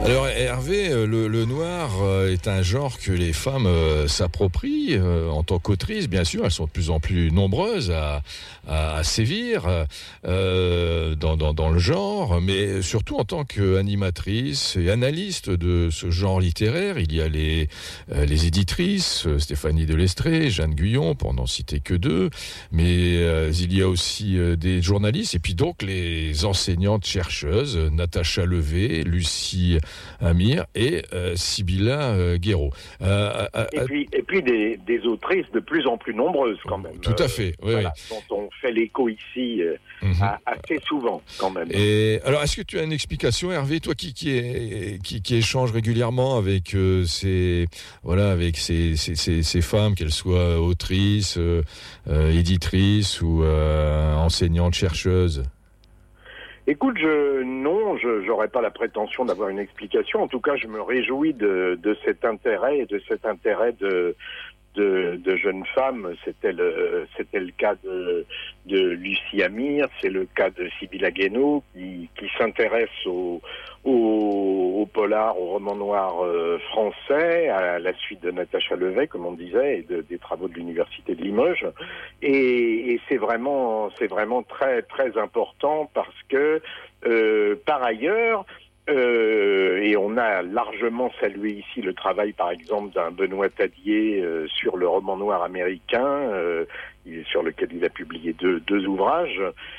Alors Hervé, le noir est un genre que les femmes s'approprient en tant qu'autrices, bien sûr. Elles sont de plus en plus nombreuses à sévir dans le genre, mais surtout en tant qu'animatrice et analyste de ce genre littéraire. Il y a les éditrices, Stéphanie Delestrée, Jeanne Guyon, pour n'en citer que deux, mais il y a aussi des journalistes, et puis donc les enseignantes chercheuses, Natacha Levé, Lucie Amir et Sybilla Guéraud. Et puis des autrices de plus en plus nombreuses quand même. Tout à fait, oui. Voilà, dont on fait l'écho ici assez souvent quand même. Et alors, est-ce que tu as une explication, Hervé, toi qui échange régulièrement avec ces femmes, qu'elles soient autrices, éditrices ou enseignantes chercheuses? Écoute, j'aurais pas la prétention d'avoir une explication. En tout cas, je me réjouis de cet intérêt et de cet intérêt de jeunes femmes. C'était le cas de Lucie Amir, c'est le cas de Sybilla Guénaud qui s'intéresse au polar, au roman noir français, à la suite de Natacha Levé, comme on disait, et des travaux de l'université de Limoges. Et c'est vraiment très très important parce que par ailleurs, et on a largement salué ici le travail, par exemple, d'un Benoît Tadier sur le roman noir américain, sur lequel il a publié deux ouvrages.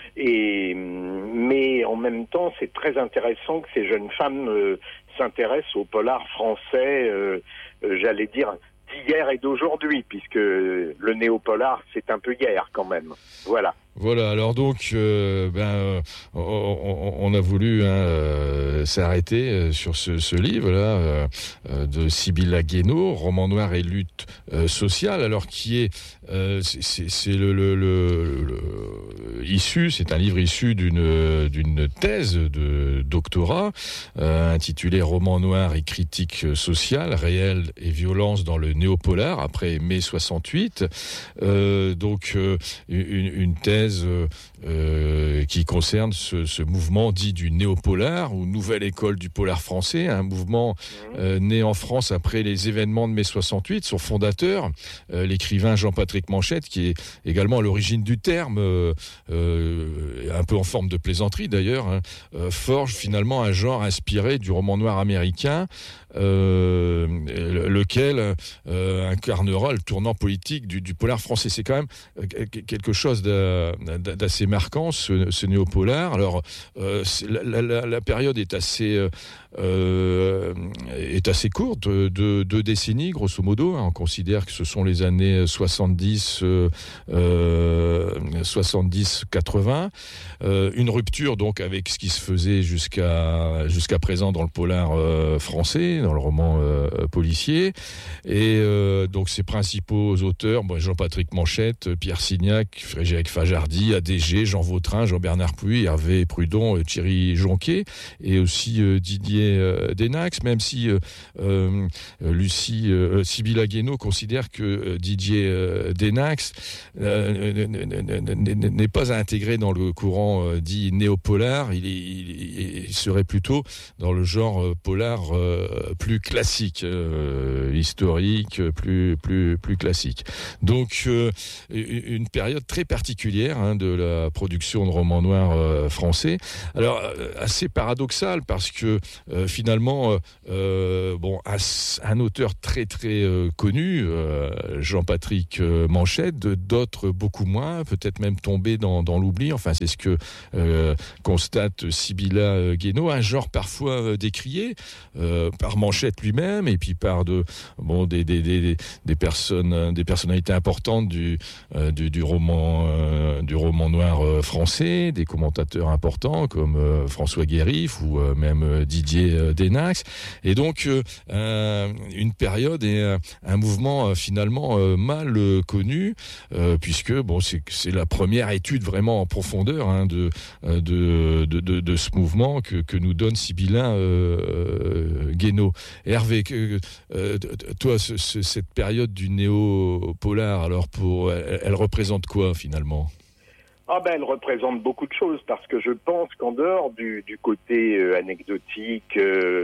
Mais en même temps, c'est très intéressant que ces jeunes femmes s'intéressent au polar français, j'allais dire, d'hier et d'aujourd'hui, puisque le néopolar, c'est un peu hier quand même. Voilà, alors donc, on a voulu s'arrêter sur ce livre-là de Sybilla Guénaud, Roman noir et lutte sociale, alors qui est c'est issu, c'est un livre issu d'une thèse de doctorat intitulée Roman noir et critique sociale, réelle et violence dans le néopolar après mai 68. Donc une thèse qui concerne ce mouvement dit du néopolar ou nouvelle école du polar français, un mouvement né en France après les événements de mai 68. Son fondateur, l'écrivain Jean-Patrick Manchette, qui est également à l'origine du terme, un peu en forme de plaisanterie d'ailleurs, forge finalement un genre inspiré du roman noir américain, lequel incarnera le tournant politique du polar français. C'est quand même quelque chose d'assez marquant, ce néopolar. Alors, la période est assez courte, deux décennies, grosso modo. On considère que ce sont les années 70-80. Une rupture, donc, avec ce qui se faisait jusqu'à présent dans le polar français, dans le roman policier. Et donc, ses principaux auteurs, Jean-Patrick Manchette, Pierre Signac, Frédéric Fajardi, ADG, Jean Vautrin, Jean-Bernard Puy, Hervé Prudon, Thierry Jonquet, et aussi Didier Denax, même si Sybilla Guénaud considère que Didier Denax n'est pas à intégrer dans le courant dit néopolar. Il serait plutôt dans le genre polar plus classique, historique, plus classique. Donc une période très particulière de la production de romans noirs français. Alors assez paradoxal parce que finalement un auteur très très connu, Jean-Patrick Manchette, d'autres beaucoup moins, peut-être même tombé dans l'oubli. Enfin, c'est ce que constate Sybilla Guénaud, un genre parfois décrié par Manchette lui-même et puis par des personnalités importantes du roman noir français, des commentateurs importants comme François Guérif ou même Didier Denax. Et donc une période et un mouvement finalement mal connu, puisque c'est la première étude vraiment en profondeur de ce mouvement que nous donne Sybilla Guénaud. Hervé, toi, cette période du néo-polar, alors elle représente quoi finalement ? Ah ben, elle représente beaucoup de choses parce que je pense qu'en dehors du côté anecdotique,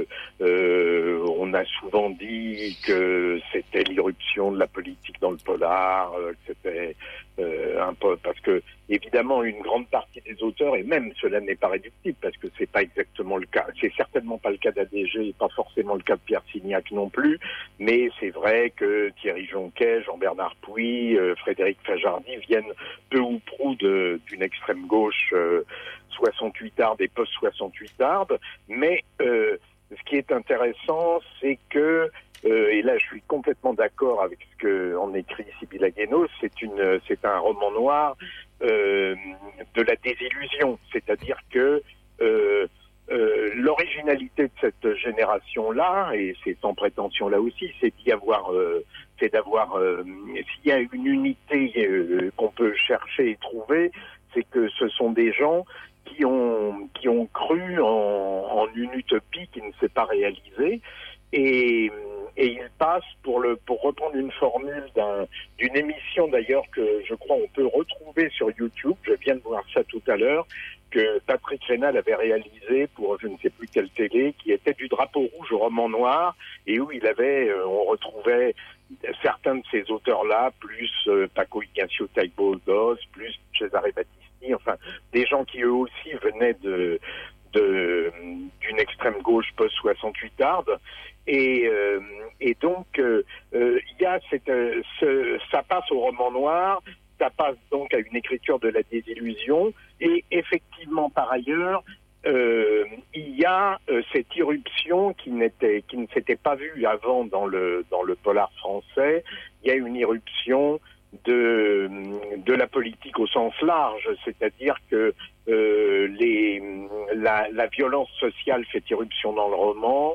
on a souvent dit que c'était l'irruption de la politique dans le polar, que c'était un peu parce que évidemment une grande partie des auteurs, et même cela n'est pas réductible parce que c'est pas exactement le cas, c'est certainement pas le cas d'ADG et pas forcément le cas de Pierre Signac non plus, mais c'est vrai que Thierry Jonquet, Jean-Bernard Pouy, Frédéric Fajardy viennent peu ou prou d'une extrême gauche 68arde et post-68arde, mais ce qui est intéressant, c'est que, et là je suis complètement d'accord avec ce qu'en écrit Sibylla Guénaud, c'est un roman noir de la désillusion, c'est-à-dire que l'originalité de cette génération-là, et c'est sans prétention là aussi, c'est d'avoir s'il y a une unité qu'on peut chercher et trouver, c'est que ce sont des gens qui ont cru en une utopie qui ne s'est pas réalisée, et ils passent, pour reprendre une formule d'une émission d'ailleurs que je crois on peut retrouver sur YouTube, je viens de voir ça tout à l'heure, que Patrick Rénal avait réalisé pour je ne sais plus quelle télé, qui était du drapeau rouge au roman noir, et où on retrouvait certains de ces auteurs-là, plus Paco Ignacio Taibo Dos, plus Cesare Battisti, enfin des gens qui eux aussi venaient d'une extrême gauche post-68arde, et donc il y a ça passe au roman noir, ça passe donc à une écriture de la désillusion, et effectivement par ailleurs il y a cette irruption qui ne s'était pas vue avant dans le polar français. Il y a une irruption de la politique au sens large, c'est-à-dire que la violence sociale fait irruption dans le roman.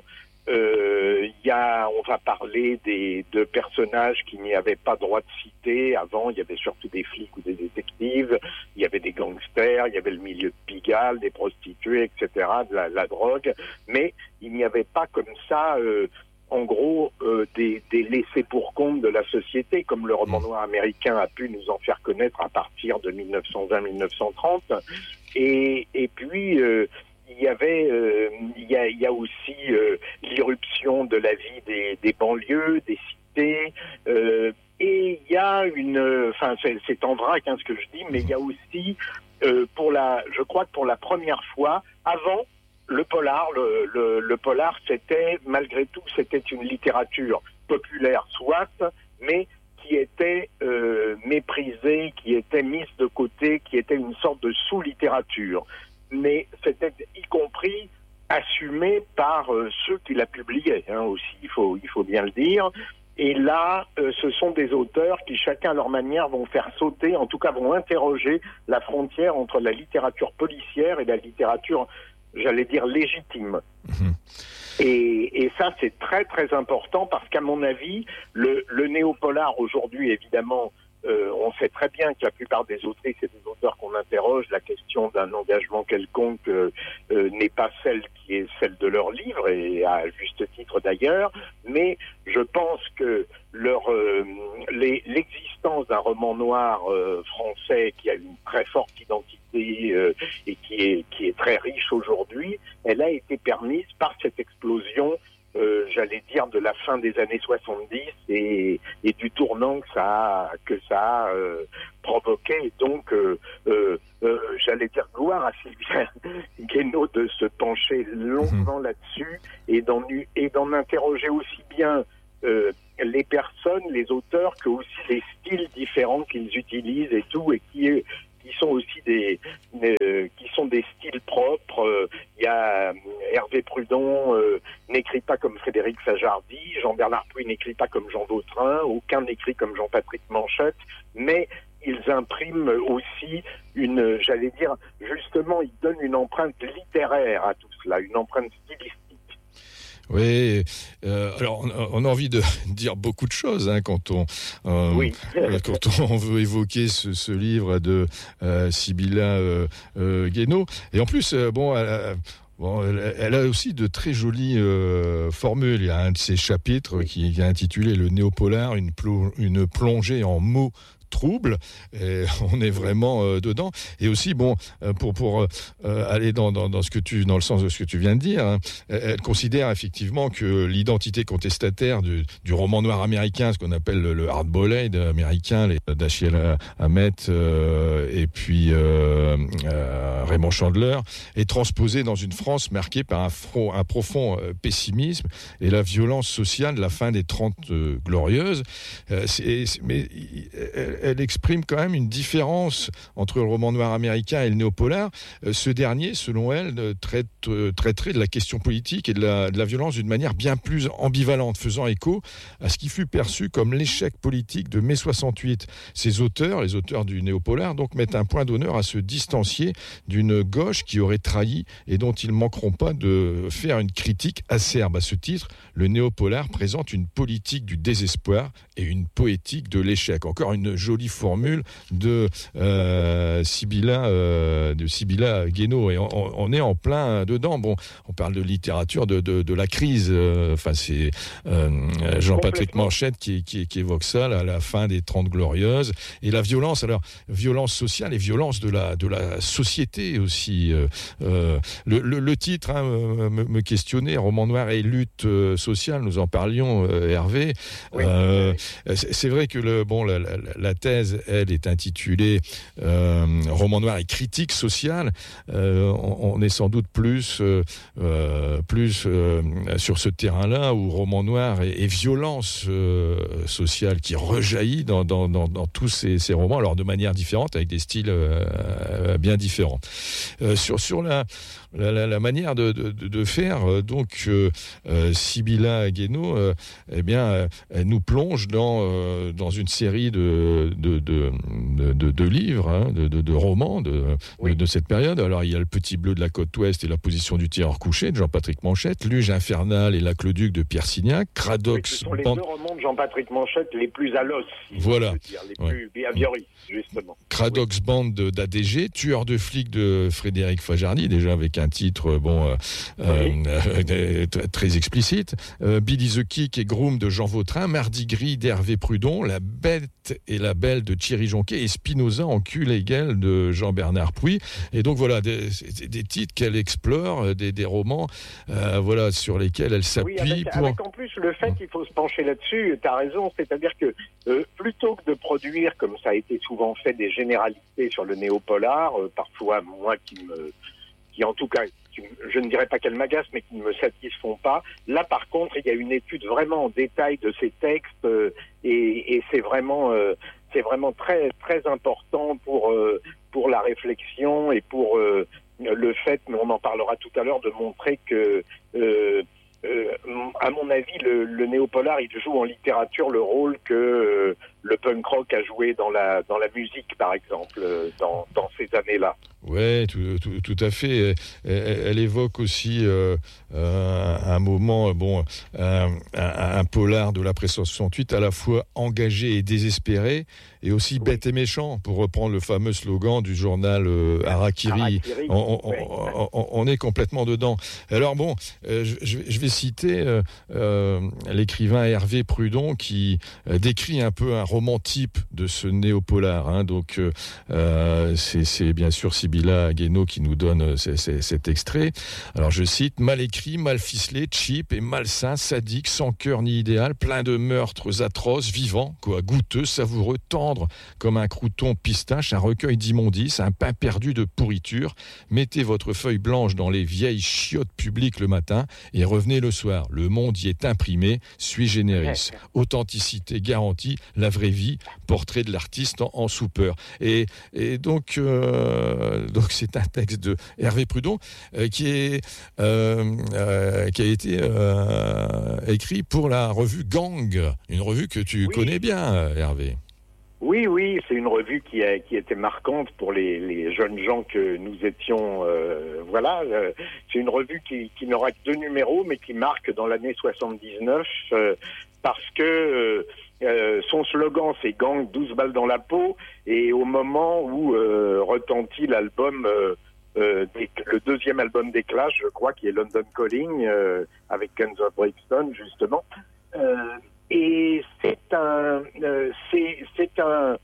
On va parler de personnages qui n'y avaient pas droit de citer. Avant, il y avait surtout des flics ou des détectives, il y avait des gangsters, il y avait le milieu de Pigalle, des prostituées, etc., de la drogue, mais il n'y avait pas comme ça, en gros, des laissés pour compte de la société, comme le roman noir américain a pu nous en faire connaître à partir de 1920-1930. Et puis il y a aussi l'irruption de la vie des banlieues, des cités, et il y a c'est en vrac ce que je dis, mais il y a aussi je crois que pour la première fois, avant le polar, le polar c'était malgré tout une littérature populaire soit, mais qui était méprisée, qui était mise de côté, qui était une sorte de sous-littérature. Mais c'était y compris assumé par ceux qui la publiaient aussi, il faut bien le dire. Et là, ce sont des auteurs qui, chacun à leur manière, vont faire sauter, en tout cas vont interroger la frontière entre la littérature policière et la littérature, j'allais dire, légitime. Mmh. Et ça, c'est très très important parce qu'à mon avis, le néopolar aujourd'hui, évidemment, on sait très bien que la plupart des autrices et des auteurs qu'on interroge, la question d'un engagement quelconque n'est pas celle qui est celle de leur livre, et à juste titre d'ailleurs, mais je pense que l'existence d'un roman noir français qui a une très forte identité et qui est très riche aujourd'hui, elle a été permise par cette explosion, j'allais dire, de la fin des années 70 et du tournant que ça a provoqué. Donc, j'allais dire gloire à Sylvia Guénaud de se pencher longuement là-dessus et d'en interroger aussi bien les personnes, les auteurs, que aussi les styles différents qu'ils utilisent et tout, et qui sont aussi des styles propres. Il y a Hervé Prudon n'écrit pas comme Frédéric Fajardy, Jean-Bernard Pouy n'écrit pas comme Jean Vautrin, aucun n'écrit comme Jean-Patrick Manchette, mais ils impriment aussi j'allais dire, justement, ils donnent une empreinte littéraire à tout cela, une empreinte stylistique. Oui, alors on a envie de dire beaucoup de choses quand on veut évoquer ce livre de Sibylla Guénaud. Et en plus, elle a aussi de très jolies formules. Il y a un de ses chapitres qui est intitulé « Le néopolar, une plongée en mots trouble. Et on est vraiment dedans. Et aussi, bon, pour aller dans le sens de ce que tu viens de dire, hein, elle considère effectivement que l'identité contestataire du roman noir américain, ce qu'on appelle le hard-boiled américain, les Dashiell Hammett et puis Raymond Chandler, est transposée dans une France marquée par un profond pessimisme et la violence sociale de la fin des 30 glorieuses. Mais elle exprime quand même une différence entre le roman noir américain et le néopolar. Ce dernier, selon elle, traiterait de la question politique et de la violence d'une manière bien plus ambivalente, faisant écho à ce qui fut perçu comme l'échec politique de mai 68. Ces auteurs, les auteurs du néopolar, donc mettent un point d'honneur à se distancier d'une gauche qui aurait trahi et dont ils ne manqueront pas de faire une critique acerbe. À ce titre, le néopolar présente une politique du désespoir et une poétique de l'échec. Encore une jolie formule de Sibylla Guénaud. Et on est en plein dedans. Bon, on parle de littérature de la crise. C'est Jean-Patrick Manchette qui évoque ça, à la fin des 30 glorieuses. Et la violence, alors, violence sociale et violence de la société aussi. Le titre me questionnait, roman noir et lutte sociale, nous en parlions, Hervé. Oui. C'est vrai que la thèse, elle, est intitulée roman noir et critique sociale. On est sans doute plus sur ce terrain-là où roman noir et violence sociale qui rejaillit dans tous ces romans, alors de manière différente, avec des styles bien différents. Sur la manière de faire, donc Sibylla Guénaud, elle nous plonge dans une série de livres, de romans de cette période. Alors il y a Le Petit Bleu de la côte ouest et La position du tireur couché de Jean-Patrick Manchette, Luge infernale et L'Aqueduc de Pierre Signac, Cradox. Ce sont les deux romans de Jean-Patrick Manchette les plus à l'os, voilà, les plus behavioristes, justement. Cradox Band d'ADG, Tueur de flics de Frédéric Fajardi, déjà avec un titre très explicite, Billy the Kick et Groom de Jean Vautrin, Mardi Gris d'Hervé Prudon, La Bête et la Belle de Thierry Jonquet et Spinoza en cul légal de Jean-Bernard Pouy. Et donc voilà, des titres qu'elle explore, des romans sur lesquels elle s'appuie. Oui, avec en plus le fait qu'il faut se pencher là-dessus, tu as raison, c'est-à-dire que plutôt que de produire, comme ça a été souvent fait, des généralités sur le néopolar, parfois moi qui en tout cas, je ne dirais pas qu'elles m'agacent, mais qui ne me satisfont pas. Là, par contre, il y a une étude vraiment en détail de ces textes et c'est vraiment très très important pour la réflexion et pour le fait, mais on en parlera tout à l'heure, de montrer que à mon avis, le néopolar, il joue en littérature le rôle que le punk rock a joué dans la musique, par exemple, dans ces années-là. Oui, tout à fait. Elle évoque aussi un moment, un polar de l'après 68 à la fois engagé et désespéré, et aussi bête et méchant, pour reprendre le fameux slogan du journal Harakiri. On est complètement dedans. Alors je vais citer l'écrivain Hervé Prudon qui décrit un peu un roman type de ce néopolar. Hein. Donc c'est bien sûr Sibylla Guénaud qui nous donne cet extrait. Alors je cite: mal écrit, mal ficelé, cheap et malsain, sadique, sans cœur ni idéal, plein de meurtres atroces, vivant, goûteux, savoureux, tendre comme un crouton pistache, un recueil d'immondices, un pain perdu de pourriture. Mettez votre feuille blanche dans les vieilles chiottes publiques le matin et revenez le soir. Le monde y est imprimé, sui generis. Authenticité garantie, la vraie vie, portrait de l'artiste en soupeur. Et donc c'est un texte de Hervé Prudon qui a été écrit pour la revue Gang, une revue que tu connais bien, Hervé. Oui, c'est une revue qui était marquante pour les jeunes gens que nous étions. C'est une revue qui n'aura que 2 numéros, mais qui marque dans l'année 79 parce que son slogan, c'est Gang, 12 balles dans la peau, et au moment où retentit l'album, le deuxième album des Clash, je crois, qui est London Calling, avec Guns of Brixton, justement. Et c'est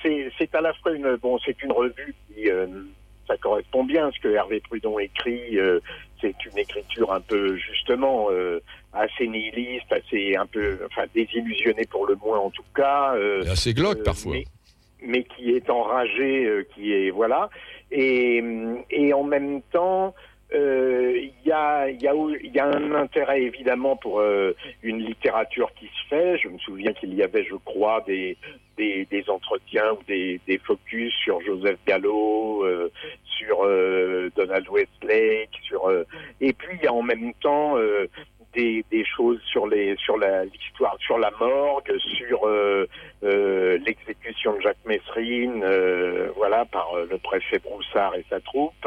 c'est à la fois c'est une revue qui ça correspond bien à ce que Hervé Prudon écrit. C'est une écriture un peu justement assez nihiliste, assez un peu désillusionnée pour le moins en tout cas. Et assez glauque parfois. Mais qui est enragée, qui est voilà. Et en même temps, il y a un intérêt évidemment pour une littérature qui se fait. Je me souviens qu'il y avait, je crois, des entretiens ou des focus sur Joseph Gallo, sur Donald Westlake, et puis il y a en même temps des choses sur l'histoire, sur la morgue, sur l'exécution de Jacques Messrine, par le préfet Broussard et sa troupe.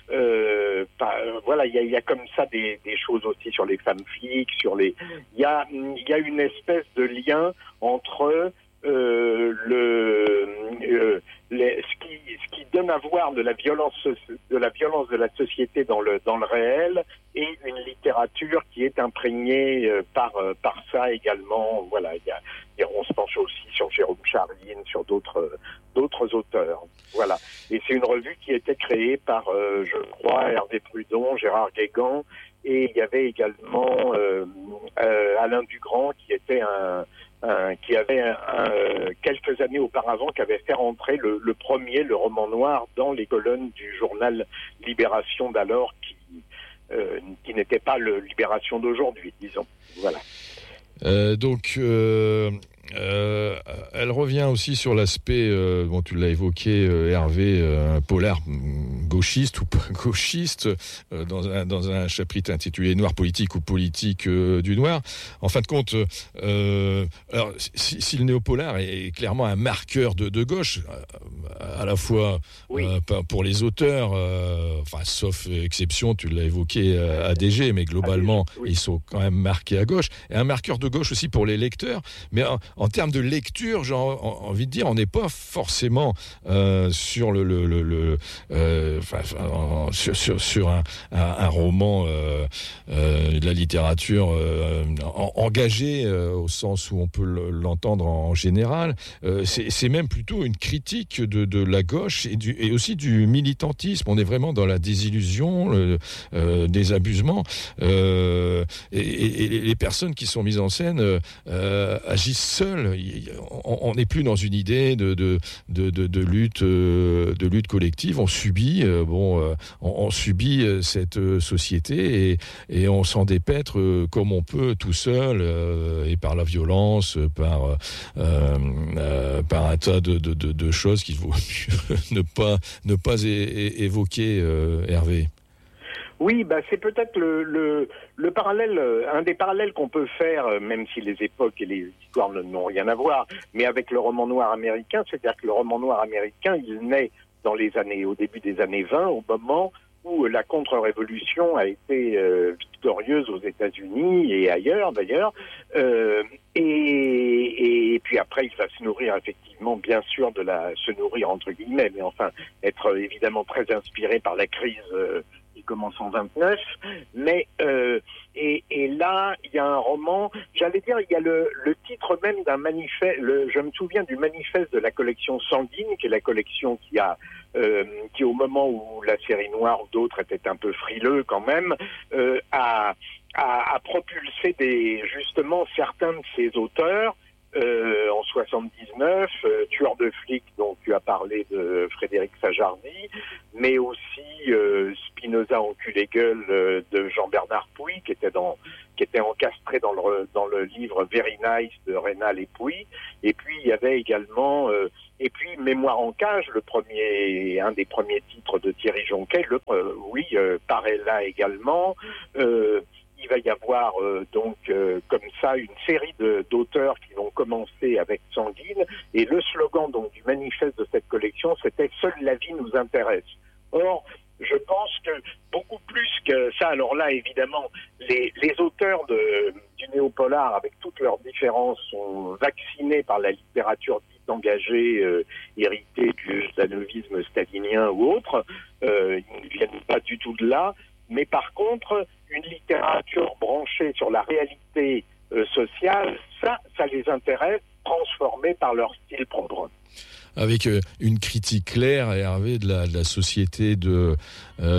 Il y a comme ça des choses aussi sur les femmes flics, il y a une espèce de lien entre ce qui donne à voir de la violence de la société dans le réel, et une littérature qui est imprégnée par ça également. Voilà, on se penche aussi sur Jérôme Charline, sur d'autres auteurs. Voilà, et c'est une revue qui était créée par, je crois, Hervé Prudon, Gérard Guégan, et il y avait également Alain Dugrand qui avait quelques années auparavant, qui avait fait rentrer le roman noir dans les colonnes du journal Libération d'alors, qui n'était pas le Libération d'aujourd'hui, disons. Voilà. Elle revient aussi sur l'aspect, tu l'as évoqué, Hervé, un polar gauchiste ou pas gauchiste, dans un chapitre intitulé Noir politique ou politique du noir. En fin de compte, alors si le néopolar est clairement un marqueur de gauche, à la fois pour les auteurs, sauf exception, tu l'as évoqué, ADG, mais globalement, ils sont quand même marqués à gauche, et un marqueur de gauche aussi pour les lecteurs, mais en termes de lecture, j'ai envie de dire, on n'est pas forcément sur sur un roman de la littérature engagée au sens où on peut l'entendre en général. C'est même plutôt une critique de la gauche et aussi du militantisme. On est vraiment dans la désillusion, des abusements, et les personnes qui sont mises en scène agissent seules. On n'est plus dans une idée de lutte collective. On subit, on subit cette société et on s'en dépêtre comme on peut tout seul, et par la violence, par un tas de choses qu'il vaut mieux ne pas évoquer, Hervé. Oui, c'est peut-être le parallèle, un des parallèles qu'on peut faire, même si les époques et les histoires n'ont rien à voir, mais avec le roman noir américain, c'est-à-dire que le roman noir américain, il naît au début des années 20, au moment où la contre-révolution a été victorieuse aux États-Unis et ailleurs d'ailleurs, et puis après il va se nourrir effectivement, bien sûr, se nourrir entre guillemets, mais enfin être évidemment très inspiré par la crise qui commence en 29, mais et là il y a un roman, j'allais dire, il y a le titre même d'un manifeste. Je me souviens du manifeste de la collection Sanguine, qui est la collection qui au moment où la série noire ou d'autres étaient un peu frileux quand même, a propulsé justement certains de ces auteurs. En 79, Tueur de flics, dont tu as parlé, de Frédéric Sajardi, mais aussi Spinoza enculé-gueule de Jean-Bernard Pouy, qui était encastré dans le livre Very Nice de Rénal et Pouy. Et puis il y avait également Mémoire en cage, un des premiers titres de Thierry Jonquet, paraît là également. Il va y avoir comme ça une série d'auteurs qui vont commencer avec Sanguine, et le slogan donc du manifeste de cette collection, c'était « Seule la vie nous intéresse ». Or, je pense que beaucoup plus que ça, alors là évidemment, les auteurs du néopolar, avec toutes leurs différences, sont vaccinés par la littérature dite engagée, héritée du stalinisme stalinien ou autre, ils ne viennent pas du tout de là. Mais par contre, une littérature branchée sur la réalité sociale, ça les intéresse, transformée par leur style propre. avec une critique claire, Hervé, de la société de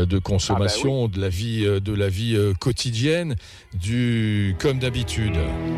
consommation, de la vie quotidienne, comme d'habitude.